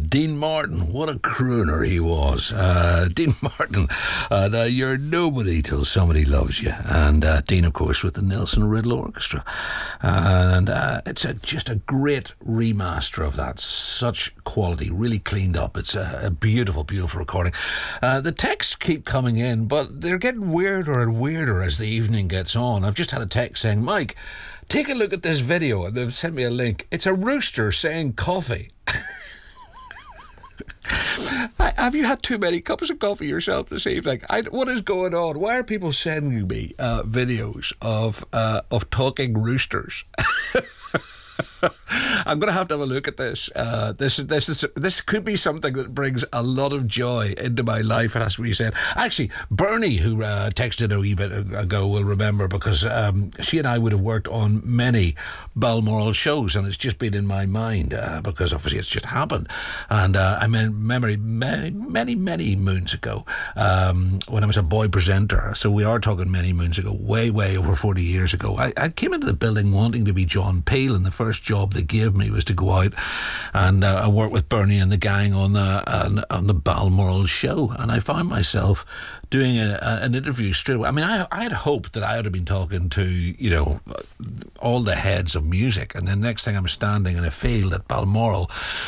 Dean Martin, what a crooner he was. Dean Martin, you're nobody till somebody loves you. And Dean, of course, with the Nelson Riddle Orchestra. And it's just a great remaster of that. Such quality, really cleaned up. It's a beautiful, beautiful recording. The texts keep coming in, but they're getting weirder and weirder as the evening gets on. I've just had a text saying, Mike, take a look at this video, and they've sent me a link. It's a rooster saying coffee. Have you had too many cups of coffee yourself this evening? What is going on? Why are people sending me videos of talking roosters? I'm going to have a look at this. This could be something that brings a lot of joy into my life, it has to be said. Actually, Bernie, who texted a wee bit ago, will remember, because she and I would have worked on many Balmoral shows, and it's just been in my mind because obviously it's just happened. And I memory many moons ago when I was a boy presenter. So we are talking many moons ago, way over 40 years ago. I came into the building wanting to be John Peel, and the first job they gave me was to go out and I worked with Bernie and the gang on the Balmoral show, and I found myself doing an interview straight away. I mean, I had hoped that I would have been talking to, all the heads of music, and the next thing I'm standing in a field at Balmoral